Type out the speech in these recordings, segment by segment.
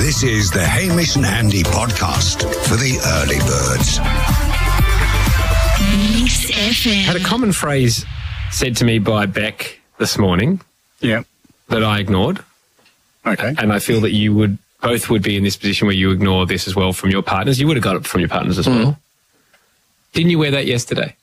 This is the Hamish and Andy podcast for the early birds. Mix FM. Had a common phrase said to me by Beck this morning. Yeah. That I ignored. Okay. And I feel that you would both would be in this position where you ignore this as well from your partners. You would have got it from your partners as well. Didn't you wear that yesterday?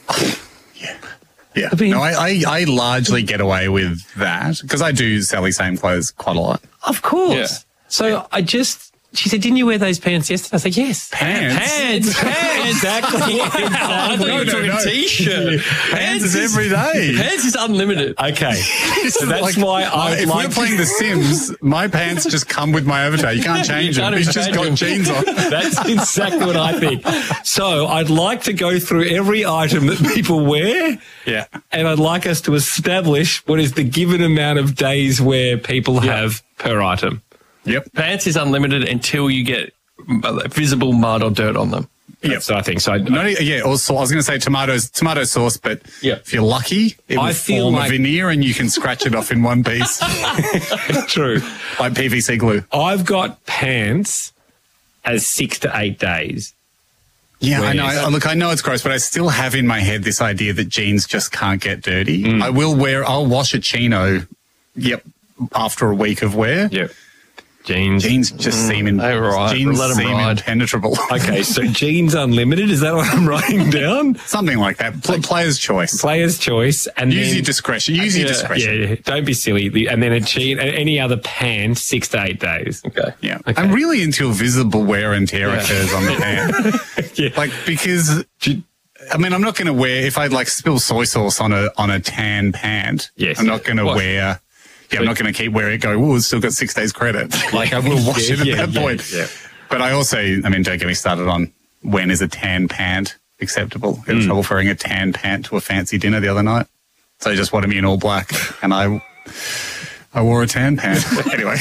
Yeah. I mean- No, I largely get away with that because I do sell the same clothes quite a lot. Of course. Yeah. So she said, didn't you wear those pants yesterday? I said, yes. Pants? Exactly. I thought you were talking T-shirt. Pants is every day. Pants is unlimited. Okay. So that's why I if we're playing The Sims, my pants just come with my avatar. You can't change them. He's just got jeans on. That's exactly what I think. So I'd like to go through every item that people wear. Yeah. And I'd like us to establish what is the given amount of days wear people have per item. Yep. Pants is unlimited until you get visible mud or dirt on them. Yep. So I think so. Also, I was going to say tomato sauce, but if you're lucky, it will form a veneer and you can scratch it off in one piece. True. Like PVC glue. I've got pants as 6 to 8 days. Yeah, I know. Look, I know it's gross, but I still have in my head this idea that jeans just can't get dirty. I'll wash a chino, after a week of wear. Yep. Jeans just seem impenetrable. Okay, so jeans unlimited, is that what I'm writing down? Something like that. Player's choice. Player's choice. And use your discretion. Use your discretion. Yeah, don't be silly. And then any other pant, 6 to 8 days. Okay. Yeah. Okay. I'm really into visible wear and tear occurs on the pant. Because I'm not going to wear, if I spill soy sauce on a tan pant, I'm not going to wear... Yeah, I'm not going to keep wearing it going, it's still got 6 days credit. I will wash it at that point. Yeah. But I also, don't get me started on when is a tan pant acceptable. I had trouble wearing a tan pant to a fancy dinner the other night. So they just wanted me in all black and I wore a tan pant. Anyway.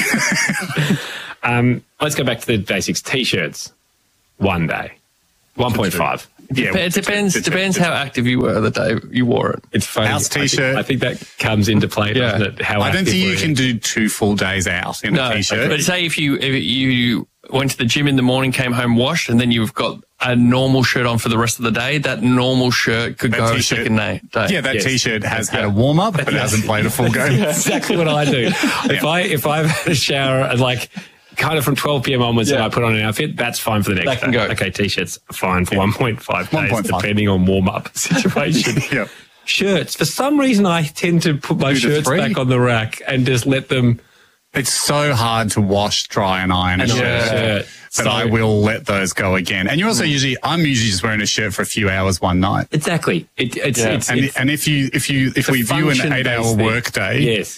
Let's go back to the basics. T-shirts, 1 day, 1.5. Yeah, it depends how active you were the day you wore it. It's funny. House T-shirt. I think that comes into play, doesn't it? I don't think you can do 2 full days out in a T-shirt. But say if you went to the gym in the morning, came home, washed, and then you've got a normal shirt on for the rest of the day, that normal shirt could go a second day. Yeah, that T-shirt has had a warm-up, but it hasn't played a full game. Exactly what I do. If I've had a shower and kind of from 12 p.m. onwards and I put on an outfit, that's fine for the next day. Go. Okay, T-shirts fine for 1.5 days, depending on warm-up situation. Shirts. For some reason, I tend to put my shirts back on the rack and just let them... It's so hard to wash, dry and iron a shirt. But I will let those go again. And you're also I'm usually just wearing a shirt for a few hours one night. Exactly. And if we view an 8-hour work day... Yes.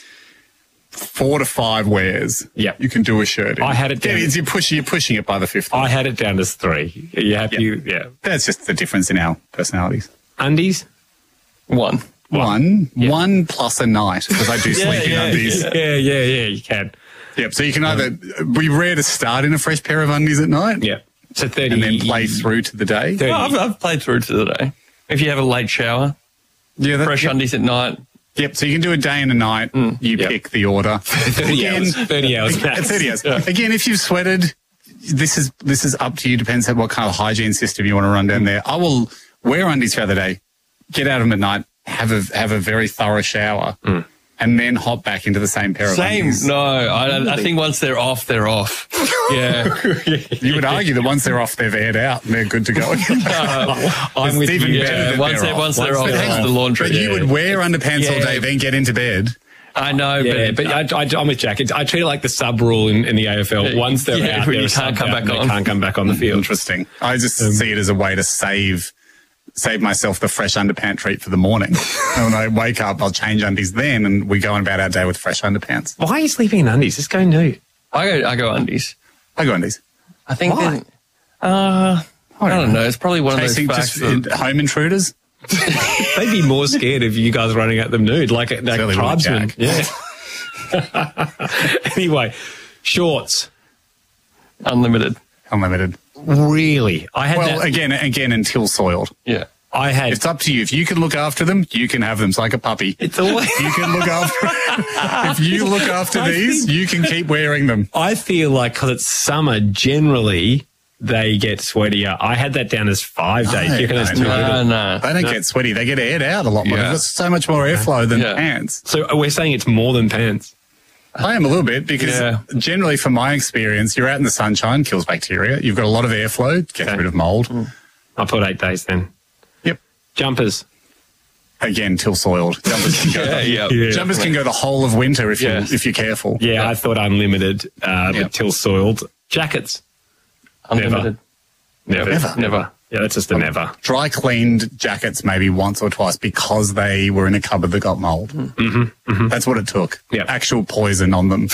4 to 5 wears. Yeah, you can do a shirt. I had it down. You're pushing it by the 5th. I had it down as 3. Are you happy? Yeah. That's just the difference in our personalities. Undies? 1 plus a night because I do sleep in undies. Yeah. You can. Yep. So you can either be rare to start in a fresh pair of undies at night. Yeah. So 30 and then play through to the day. I've played through to the day. If you have a late shower, fresh undies at night. Yep, so you can do a day and a night. You pick the order. 30 hours. 30 hours. 30 hours. Yeah. Again, if you've sweated, this is up to you. Depends on what kind of hygiene system you want to run down there. I will wear undies throughout the day, get out of them at night, have a very thorough shower, and then hop back into the same pair of undies. No, I think once they're off, they're off. Yeah. You would argue that once they're off, they've aired out and they're good to go. I'm with you. Once they're off, it's the laundry. But you would wear underpants all day, then get into bed. I know, but I'm with Jack. I treat it like the sub rule in the AFL. Once they're out, you can't come back on. They can't come back on the field. Interesting. I just see it as a way to save myself the fresh underpant treat for the morning. And when I wake up, I'll change undies then, and we go on about our day with fresh underpants. Why are you sleeping in undies? Just go nude. I go undies. I go undies. I think. Why? I don't know. It's probably one of those facts. Home intruders. They'd be more scared of you guys running at them nude, like tribesmen. Yeah. Anyway, shorts. Unlimited. Unlimited. Really? Again, until soiled. Yeah. It's up to you. If you can look after them, you can have them. It's like a puppy. It's always you can look after. If you look after these, you can keep wearing them. I feel like because it's summer, generally they get sweatier. I had that down as 5 days. No, you reckon it's no. They don't get sweaty. They get aired out a lot more. There's so much more airflow than pants. So we're saying it's more than pants. I am a little bit because generally, from my experience, you're out in the sunshine, kills bacteria. You've got a lot of airflow, gets rid of mold. I'll put 8 days then. Yep. Jumpers. Again, till soiled. Jumpers can go. Jumpers can go the whole of winter if you're careful. Yeah, I thought unlimited, but till soiled. Jackets. Unlimited. Never. Yeah, that's just a never. Dry cleaned jackets maybe once or twice because they were in a cupboard that got mold. That's what it took. Actual poison on them.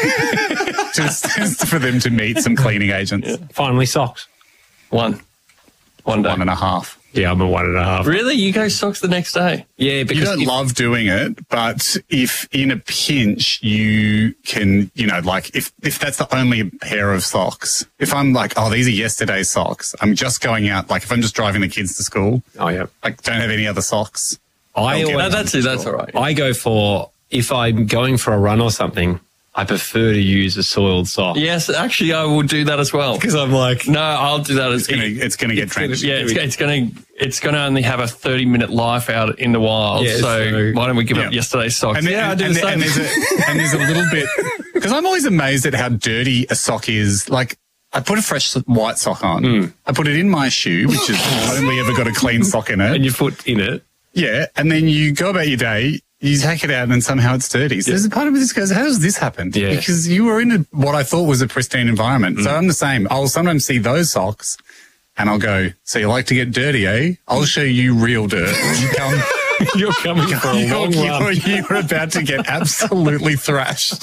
Just for them to meet some cleaning agents. Finally, socks. One day. 1.5. Yeah, I'm a 1.5. Really? You go socks the next day? Yeah, because you don't love doing it, but if in a pinch you can, like if that's the only pair of socks, if I'm like, oh, these are yesterday's socks, I'm just going out, like if I'm just driving the kids to school, I don't have any other socks. That's all right. I go for, if I'm going for a run or something, I prefer to use a soiled sock. Yes, actually, I will do that as well. Because I'm like, no, I'll do that. It's going to get drenched. Yeah, it's going to only have a 30-minute life out in the wild. Yeah, so why don't we give up yesterday's socks? I do the same. And there's a little bit, because I'm always amazed at how dirty a sock is. Like, I put a fresh white sock on. I put it in my shoe, which has only ever got a clean sock in it. And your foot in it. Yeah, and then you go about your day. You take it out and somehow it's dirty. So there's a part of me that goes, how does this happen? Yeah. Because you were in what I thought was a pristine environment. So I'm the same. I'll sometimes see those socks and I'll go, so you like to get dirty, eh? I'll show you real dirt. You're coming for a long run. You're about to get absolutely thrashed.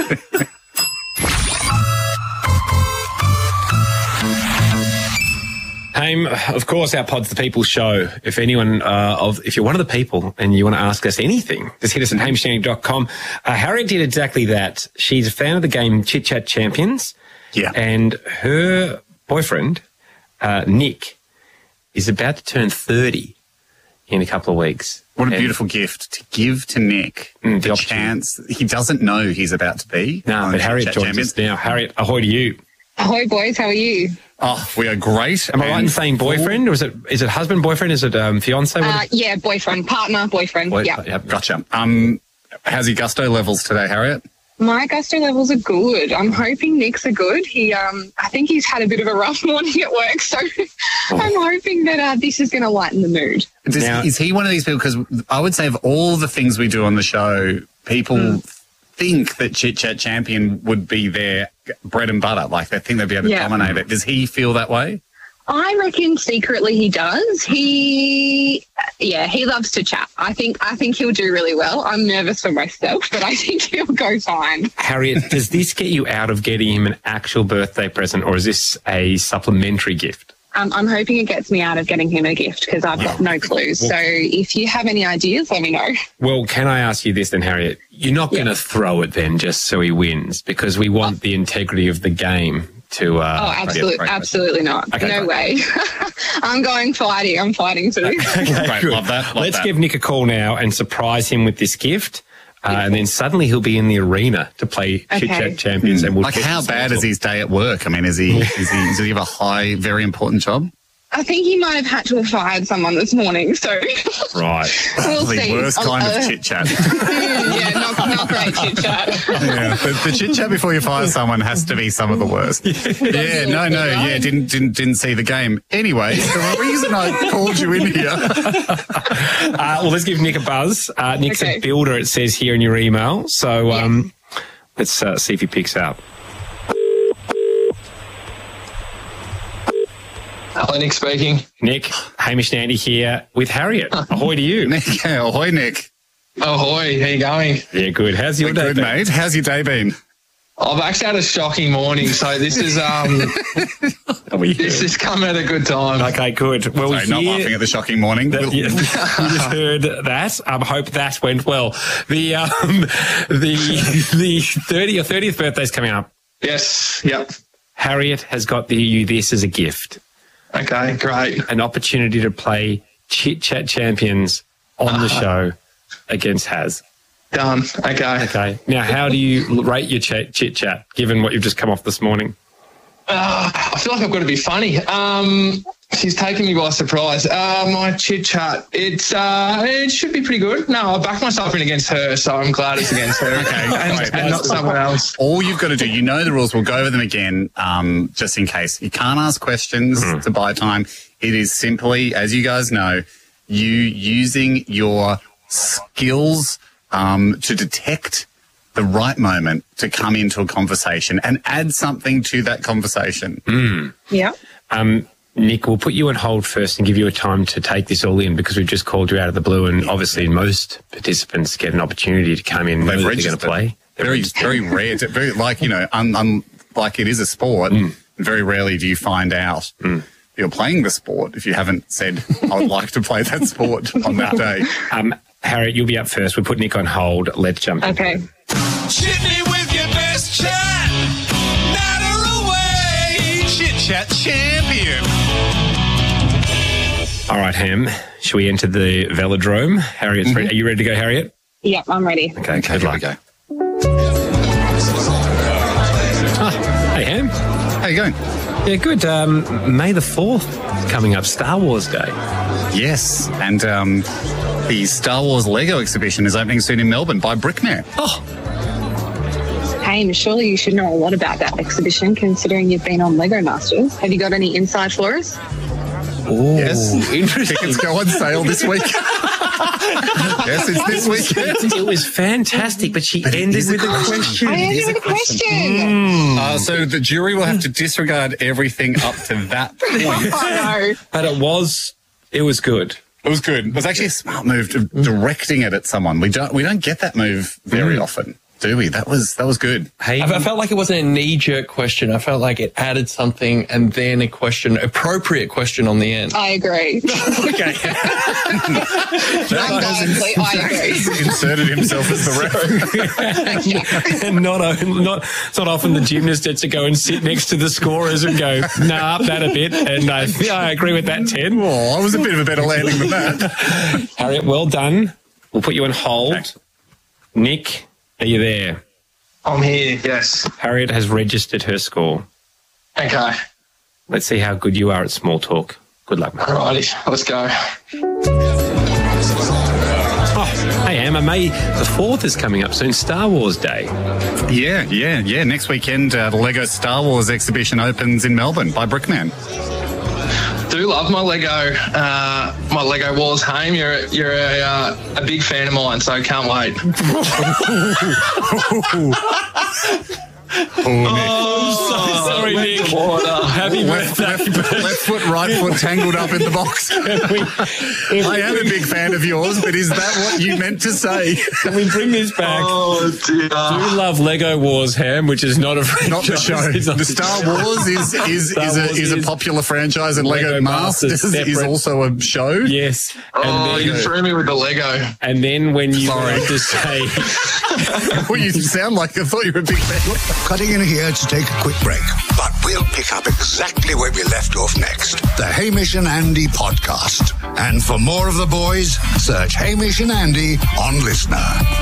Haim, of course, our Pod's the People show. If anyone if you're one of the people and you want to ask us anything, just hit us at hamishandy.com. Harriet did exactly that. She's a fan of the game Chit Chat Champions. Yeah. And her boyfriend, Nick, is about to turn 30 in a couple of weeks. What a beautiful gift to give to Nick. The chance. He doesn't know he's about to be. No, but Harriet joins us now. Harriet, ahoy to you. Ahoy, boys. How are you? Oh, we are great. Am I right in saying boyfriend, or is it husband, boyfriend? Is it fiance? Yeah, boyfriend, partner, boyfriend. Yeah, gotcha. How's your gusto levels today, Harriet? My gusto levels are good. I'm hoping Nick's are good. I think he's had a bit of a rough morning at work, so I'm hoping that this is going to lighten the mood. Is he one of these people? Because I would say of all the things we do on the show, people think that Chit Chat Champion would be their bread and butter. Like they think they'd be able to dominate it. Does he feel that way? I reckon secretly he does. He loves to chat. I think he'll do really well. I'm nervous for myself, but I think he'll go fine. Harriet, does this get you out of getting him an actual birthday present, or is this a supplementary gift? I'm hoping it gets me out of getting him a gift because I've got no clues. So if you have any ideas, let me know. Well, can I ask you this then, Harriet? You're not going to throw it then just so he wins, because we want the integrity of the game to... absolutely not. Okay, no way. I'm going fighting. I'm fighting too. Great, love that. Let's give Nick a call now and surprise him with this gift. And then suddenly he'll be in the arena to play Chit Chat Champions. And we'll how bad is his day at work? I mean, does he have a high, very important job? I think he might have had to have fired someone this morning. So right, we'll the see. Worst kind of chit chat. Not great chit chat. The chit chat before you fire someone has to be some of the worst. Didn't see the game. Anyway, the reason I called you in here. Well, let's give Nick a buzz. Nick's a builder, it says here in your email. So let's see if he picks up. Hello, Nick speaking. Nick, Hamish and Andy here with Harriet. Ahoy to you. Nick, ahoy, Nick. Ahoy, how you going? Yeah, good. How's your day been? Mate. How's your day been? I've actually had a shocking morning, so this is this has come at a good time. Okay, good. Well, sorry, not laughing at the shocking morning. You just heard that. I hope that went well. The 30th birthday is coming up. Yes. Yep. Harriet has got you this as a gift. Okay, great. An opportunity to play Chit Chat champions on the show against Haz. Done. Okay. Now, how do you rate your Chit Chat, given what you've just come off this morning? I feel like I've got to be funny. She's taken me by surprise. My chit chat, it should be pretty good. No, I backed myself in against her, so I'm glad it's against her. and not someone else. All you've got to do, you know the rules. We'll go over them again, just in case. You can't ask questions to buy time. It is simply, as you guys know, you using your skills to detect the right moment to come into a conversation and add something to that conversation. Yeah. Nick, we'll put you on hold first and give you a time to take this all in, because we've just called you out of the blue, and obviously most participants get an opportunity to come in. They're going to play. Very rare. Very, like, you know, like it is a sport. Very rarely do you find out you're playing the sport if you haven't said, I would like to play that sport on that day. Harriet, you'll be up first. We'll put Nick on hold. Let's jump in. Okay. Chitney with your best chat. Natter away. Chit Chat champion. All right, Ham. Should we enter the velodrome? Harriet's ready. Are you ready to go, Harriet? Yep, I'm ready. Okay, good luck. Go. Hey, Ham. How you going? Yeah, good. May the 4th coming up, Star Wars Day. Yes, and the Star Wars Lego exhibition is opening soon in Melbourne by Brickman. Oh, Hey, surely you should know a lot about that exhibition, considering you've been on Lego Masters. Have you got any inside for us? ooh, Yes. interesting. Tickets go on sale this week. Yes, it's this weekend. It was fantastic, but she ended with a question. I ended with a question. So the jury will have to disregard everything up to that point. I know. But it was good. It was good. It was actually a smart move to directing it at someone. We don't get that move very often, do we? That was good. Hey, I felt like it wasn't a knee-jerk question. I felt like it added something and then a question, appropriate question on the end. I agree. okay. Undoubtedly, I agree. Inserted himself as the ref. And it's not often the gymnast gets to go and sit next to the scorers and go, nah, up that a bit. And I agree with that, 10. Oh, I was a bit of a better landing than that. Harriet, well done. We'll put you on hold. Okay. Nick, are you there? I'm here, yes. Harriet has registered her score. Okay. Let's see how good you are at small talk. Good luck, mate. Alrighty, let's go. Oh, hey, Emma, May the 4th is coming up soon, Star Wars Day. Yeah. Next weekend, the Lego Star Wars exhibition opens in Melbourne by Brickman. Do love my Lego Wars, Haim. You're a big fan of mine, so can't wait. Oh, sorry, Nick. Happy birthday. Left foot, right foot tangled up in the box. I am a big fan of yours, but is that what you meant to say? Can we bring this back? Oh, dear. Do love Lego Wars, Ham, which is not a franchise. Not the show. It's not The Star Wars is a popular franchise, and Lego Masters is also a show. Yes. Oh, you threw me with the Lego. And then when you Sorry. want to say... Well, you sound like I thought you were a big fan. Cutting in here to take a quick break, but we'll pick up exactly where we left off next. The Hamish and Andy podcast. And for more of the boys, search Hamish and Andy on Listener.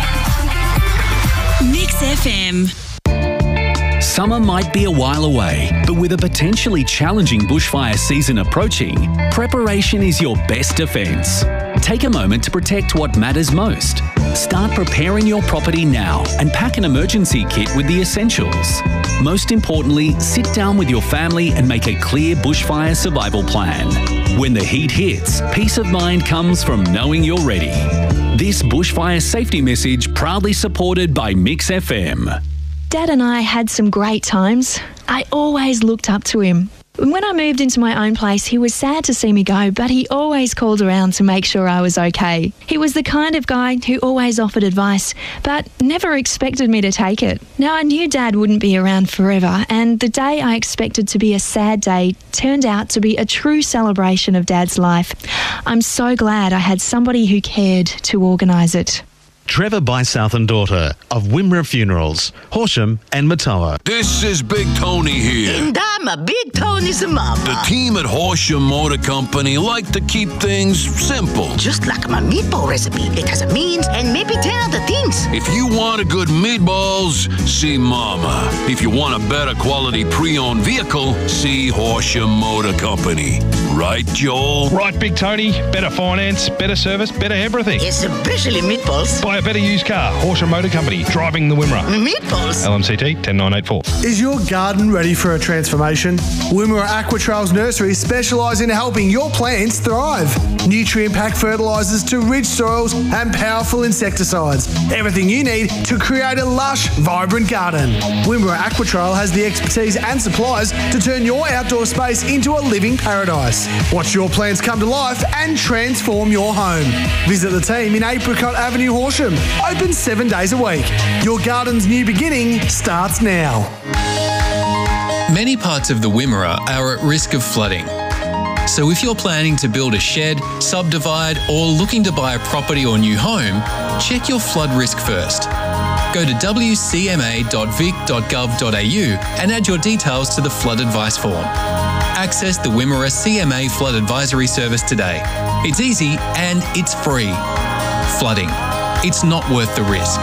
Mix FM. Summer might be a while away, but with a potentially challenging bushfire season approaching, preparation is your best defence. Take a moment to protect what matters most. Start preparing your property now and pack an emergency kit with the essentials. Most importantly, sit down with your family and make a clear bushfire survival plan. When the heat hits, peace of mind comes from knowing you're ready. This bushfire safety message proudly supported by Mix FM. Dad and I had some great times. I always looked up to him. When I moved into my own place, he was sad to see me go, but he always called around to make sure I was okay. He was the kind of guy who always offered advice, but never expected me to take it. Now, I knew Dad wouldn't be around forever, and the day I expected to be a sad day turned out to be a true celebration of Dad's life. I'm so glad I had somebody who cared to organise it. Trevor Bysouth and daughter of Wimmera Funerals, Horsham and Matoa. This is Big Tony here. And I'm a big Tony's mama. The team at Horsham Motor Company like to keep things simple. Just like my meatball recipe. It has a means and maybe 10 other things. If you want a good meatballs, see Mama. If you want a better quality pre-owned vehicle, see Horsham Motor Company. Right, Joel? Right, Big Tony. Better finance, better service, better everything. Especially meatballs. Buy a better used car. Horsham Motor Company. Driving the Wimmera. Meatballs. LMCT 10984. Is your garden ready for a transformation? Wimmera Aquatrails Nursery specialise in helping your plants thrive. Nutrient-packed fertilisers to rich soils and powerful insecticides. Everything you need to create a lush, vibrant garden. Wimmera Aquatrail has the expertise and supplies to turn your outdoor space into a living paradise. Watch your plants come to life and transform your home. Visit the team in Apricot Avenue, Horsham. Open 7 days a week. Your garden's new beginning starts now. Many parts of the Wimmera are at risk of flooding. So if you're planning to build a shed, subdivide, or looking to buy a property or new home, check your flood risk first. Go to wcma.vic.gov.au and add your details to the flood advice form. Access the Wimmera CMA Flood Advisory Service today. It's easy and it's free. Flooding. It's not worth the risk.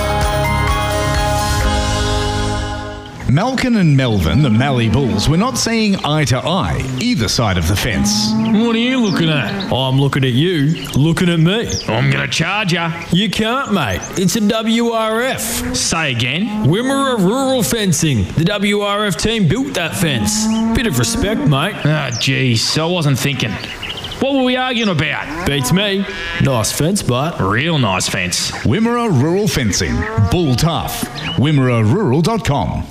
Malkin and Melvin, the Mallee Bulls, were not seeing eye to eye either side of the fence. What are you looking at? I'm looking at you, looking at me. I'm going to charge ya. You can't, mate. It's a WRF. Say again? Wimmera Rural Fencing. The WRF team built that fence. Bit of respect, mate. Ah, jeez, I wasn't thinking. What were we arguing about? Beats me. Nice fence, but real nice fence. Wimmera Rural Fencing. Bull tough. WimmeraRural.com.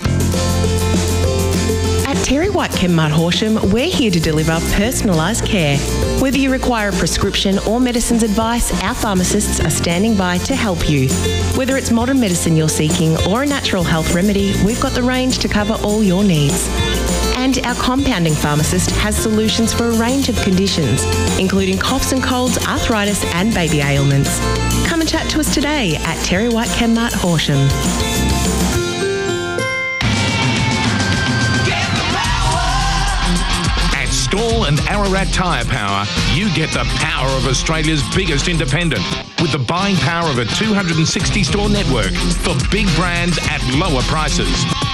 At Terry White Chemmart Horsham, we're here to deliver personalised care. Whether you require a prescription or medicines advice, our pharmacists are standing by to help you. Whether it's modern medicine you're seeking or a natural health remedy, we've got the range to cover all your needs. And our compounding pharmacist has solutions for a range of conditions, including coughs and colds, arthritis and baby ailments. Come and chat to us today at Terry White Chemmart Horsham. Stall and Ararat Tyre Power, you get the power of Australia's biggest independent with the buying power of a 260-store network for big brands at lower prices.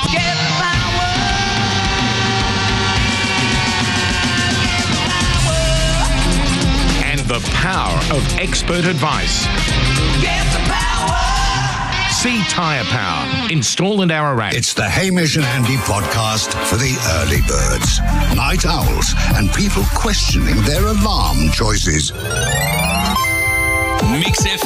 And the power of expert advice. See Tyre Power in Stall and Ararat. It's the Hamish and Andy podcast for the early birds, night owls, and people questioning their alarm choices. Mix FM.